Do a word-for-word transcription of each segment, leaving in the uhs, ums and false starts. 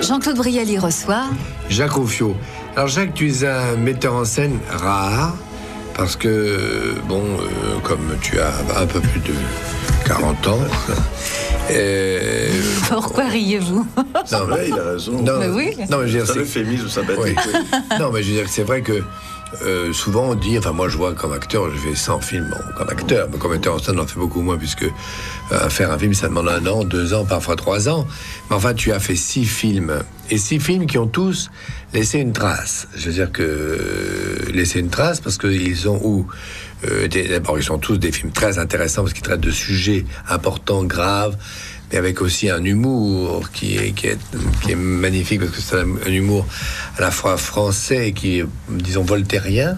Jean-Claude Brialy reçoit Jacques Rouffio. Alors Jacques, tu es un metteur en scène rare, parce que, bon, euh, comme tu as un peu plus de quarante ans... Euh, Pourquoi riez-vous? C'est vrai, il a raison. Non, mais oui. non, mais je veux dire, ça c'est... l'euphémisme sympathique. Oui. Oui. Non, mais je veux dire que c'est vrai que euh, souvent on dit, enfin moi je vois comme acteur, je fais cent films bon, comme acteur, mais comme metteur en scène on en fait beaucoup moins, puisque euh, faire un film ça demande un an, deux ans, parfois trois ans. Mais enfin tu as fait six films, et six films qui ont tous laissé une trace. Je veux dire que euh, laisser une trace parce qu'ils ont où euh, des, d'abord ils sont tous des films très intéressants parce qu'ils traitent de sujets importants, graves, mais avec aussi un humour qui est, qui est, qui est magnifique, parce que c'est un, un humour à la fois français et qui est, disons, voltairien.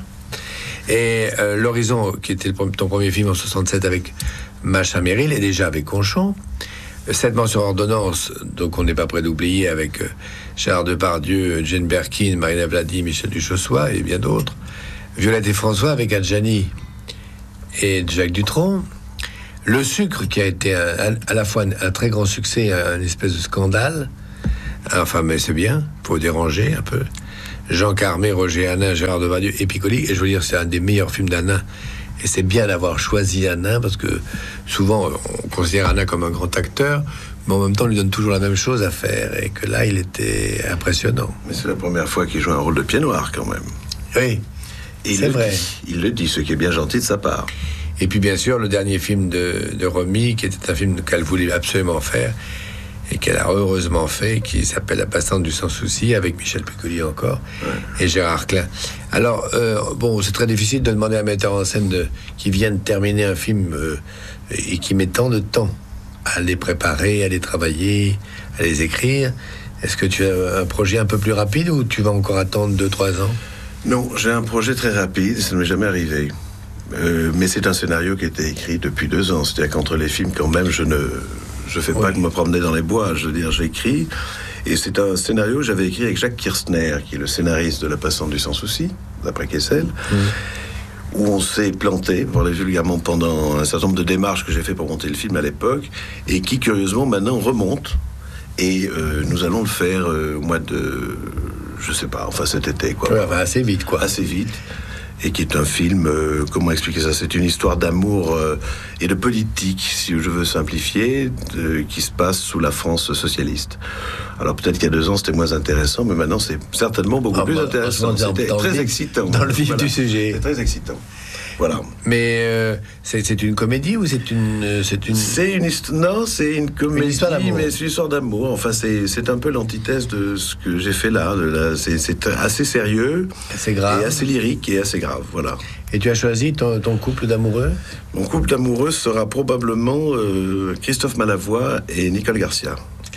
Et euh, L'Horizon, qui était le, ton premier film en soixante-sept avec Macha Merrill, et déjà avec Conchon. Sept morts sur ordonnance, donc on n'est pas prêt d'oublier, avec euh, Gérard Depardieu, Jane Birkin, Marina Vladi, Michel Duchossois et bien d'autres. Violette et François avec Adjani et Jacques Dutronc. Le Sucre, qui a été un, un, à la fois un, un très grand succès, un, un espèce de scandale. Enfin, mais c'est bien, faut déranger un peu. Jean Carmé, Roger Hanin, Gérard Depardieu et Piccoli. Et je veux dire, c'est un des meilleurs films d'Hanin. Et c'est bien d'avoir choisi Hanin, parce que souvent, on considère Hanin comme un grand acteur, mais en même temps, on lui donne toujours la même chose à faire. Et que là, il était impressionnant. Mais c'est la première fois qu'il joue un rôle de pied noir, quand même. Oui, et c'est vrai. Dit, il le dit, ce qui est bien gentil de sa part. Et puis bien sûr le dernier film de, de Romy, qui était un film qu'elle voulait absolument faire et qu'elle a heureusement fait, qui s'appelle La Passante du Sans Souci, avec Michel Piccoli encore, ouais. Et Gérard Klein. Alors euh, bon, c'est très difficile de demander à un metteur en scène de, qui vient de terminer un film euh, et qui met tant de temps à les préparer, à les travailler, à les écrire. Est-ce que tu as un projet un peu plus rapide ou tu vas encore attendre deux trois ans? Non, j'ai un projet très rapide, ça ne m'est jamais arrivé. Euh, mais c'est un scénario qui a été écrit depuis deux ans. C'est-à-dire qu'entre les films, quand même, je ne je fais oui. pas que me promener dans les bois. Je veux dire, j'écris. Et c'est un scénario que j'avais écrit avec Jacques Kirchner, qui est le scénariste de La Passante du Sans Souci, d'après Kessel, mmh. où on s'est planté, pour les vulgairement, pendant un certain nombre de démarches que j'ai fait pour monter le film à l'époque, et qui, curieusement, maintenant remonte. Et euh, nous allons le faire euh, au mois de... Je sais pas, enfin cet été, quoi. Ouais, bah, assez vite, quoi. Assez vite. Et qui est un film, euh, comment expliquer ça? C'est une histoire d'amour euh, et de politique, si je veux simplifier, de, qui se passe sous la France socialiste. Alors peut-être qu'il y a deux ans c'était moins intéressant, mais maintenant c'est certainement beaucoup ah, plus bah, intéressant. C'était très vif, excitant. Dans le vif voilà. du sujet. C'est très excitant. Voilà. Mais euh, c'est, c'est une comédie ou c'est une euh, c'est une c'est une histoire non c'est une comédie une histoire d'amour. Mais c'est une histoire d'amour. Enfin c'est c'est un peu l'antithèse de ce que j'ai fait là. De la, c'est, c'est assez sérieux, assez grave, et assez lyrique et assez grave. Voilà. Et tu as choisi ton, ton couple d'amoureux? Mon couple d'amoureux sera probablement euh, Christophe Malavoie et Nicole Garcia.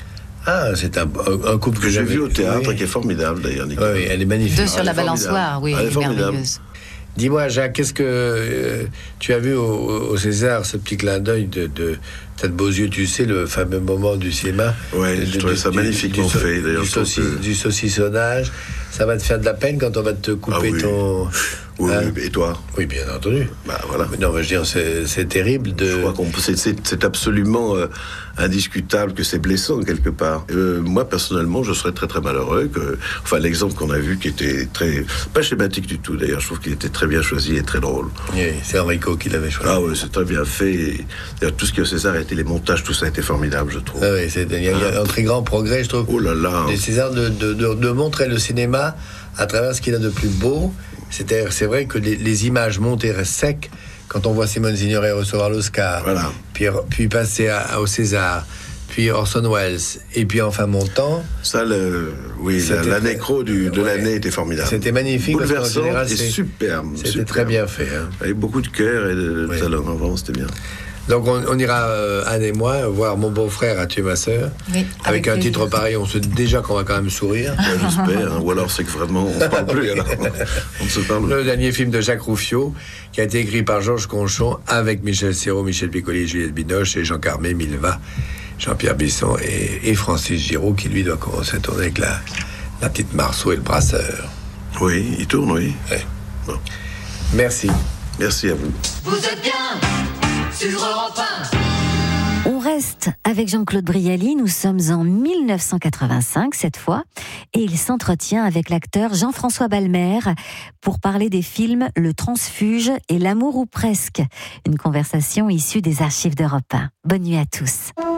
Ah, c'est un, un couple que, que j'ai vu au théâtre, oui. Qui est formidable d'ailleurs. Nicole. Oui, elle est magnifique. Deux sur elle la balançoire, oui, elle est merveilleuse. Dis-moi, Jacques, qu'est-ce que euh, tu as vu au, au César, ce petit clin d'œil de, de T'as de beaux yeux, tu sais, le fameux moment du cinéma. Oui, je trouvais ça magnifiquement du, fait, d'ailleurs. Du, saucis, que... du saucissonnage. Ça va te faire de la peine quand on va te couper ah, oui. ton... Oui, hein? Et toi? Oui, bien entendu. Bah, voilà. Mais non, je veux dire, c'est, c'est terrible de... Je crois qu'on c'est, c'est, c'est absolument euh, indiscutable que c'est blessant, quelque part. Euh, moi, personnellement, je serais très, très malheureux que... Enfin, l'exemple qu'on a vu, qui était très... Pas schématique du tout, d'ailleurs. Je trouve qu'il était très bien choisi et très drôle. Oui, c'est Enrico qui l'avait choisi. Ah oui, c'est très bien fait. Et, d'ailleurs, tout ce qui est au César a été les montages, tout ça a été formidable, je trouve. Ah oui, c'est, il y a, il y a un très grand progrès, je trouve. Oh là là. Les Césars de, de, de, de montrer le cinéma à travers ce qu'il a de plus beau. C'est, c'est vrai que les, les images montent et restent secs quand on voit Simone Signoret recevoir l'Oscar, voilà. puis, puis passer à, à, au César, puis Orson Welles, et puis enfin Montant. Ça, le, oui, la, la nécro du, de ouais, l'année était formidable. C'était magnifique. Bouleversant général, et c'est, superbe. C'était superbe. très bien fait. Hein. Avec beaucoup de cœur et de, de oui. talent. Vraiment, c'était bien. Donc on, on ira, euh, Anne et moi, voir Mon beau-frère a tué ma sœur. Oui, avec, avec un titre pareil, on se dit déjà qu'on va quand même sourire. Ouais, j'espère. Hein. Ou alors c'est que vraiment, on ne se parle plus. Alors. On se parle. Le dernier film de Jacques Rouffio, qui a été écrit par Georges Conchon, avec Michel Serrault, Michel Piccoli, Juliette Binoche, et Jean Carmé, Milva, Jean-Pierre Bisson et, et Francis Giraud, qui lui doit commencer à tourner avec la, la petite Marceau et le Brasseur. Oui, il tourne, oui. Ouais. Bon. Merci. Merci à vous. Vous êtes bien sur Europe un. On reste avec Jean-Claude Brialy, nous sommes en mille neuf cent quatre-vingt-cinq cette fois, et il s'entretient avec l'acteur Jean-François Balmer pour parler des films Le Transfuge et L'amour ou presque, une conversation issue des archives d'Europe un. Bonne nuit à tous.